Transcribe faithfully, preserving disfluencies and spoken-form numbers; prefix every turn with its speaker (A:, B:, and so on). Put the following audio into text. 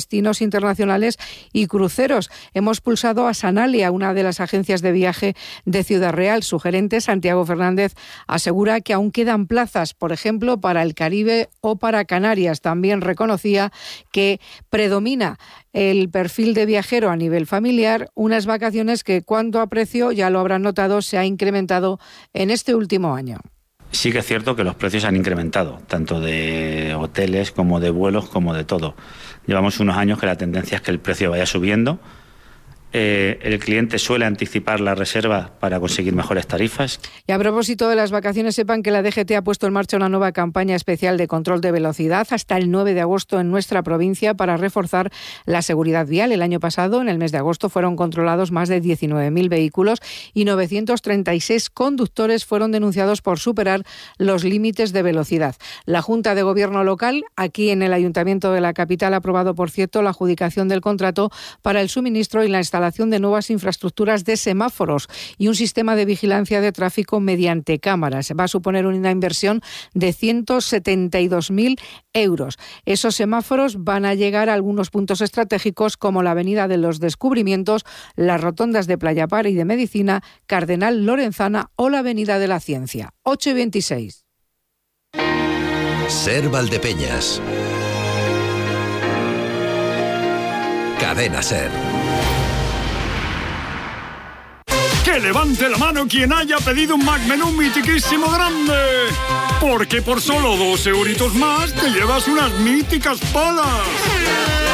A: destinos internacionales y cruceros. Hemos pulsado a Sanalia, una de las agencias de viaje de Ciudad Real. Su gerente, Santiago Fernández, asegura que aún quedan plazas, por ejemplo, para el Caribe o para Canarias. También reconocía que predomina el perfil de viajero a nivel familiar, unas vacaciones que, cuanto a precio, ya lo habrán notado, se ha incrementado en este último año.
B: Sí que es cierto que los precios han incrementado, tanto de hoteles como de vuelos, como de todo. Llevamos unos años que la tendencia es que el precio vaya subiendo. Eh, el cliente suele anticipar la reserva para conseguir mejores tarifas.
A: Y a propósito de las vacaciones, sepan que la D G T ha puesto en marcha una nueva campaña especial de control de velocidad hasta el nueve de agosto en nuestra provincia para reforzar la seguridad vial. El año pasado, en el mes de agosto, fueron controlados más de diecinueve mil vehículos y novecientos treinta y seis conductores fueron denunciados por superar los límites de velocidad. La Junta de Gobierno local, aquí en el Ayuntamiento de la capital, ha aprobado, por cierto, la adjudicación del contrato para el suministro y la instalación de nuevas infraestructuras de semáforos y un sistema de vigilancia de tráfico mediante cámaras. Va a suponer una inversión de ciento setenta y dos mil euros. Esos semáforos van a llegar a algunos puntos estratégicos como la Avenida de los Descubrimientos, las rotondas de Playa Par y de Medicina, Cardenal Lorenzana o la Avenida de la Ciencia. ocho y veintiséis.
C: Ser Valdepeñas. Cadena Ser.
D: ¡Que levante la mano quien haya pedido un McMenú mitiquísimo grande! Porque por solo dos euritos más te llevas unas míticas palas.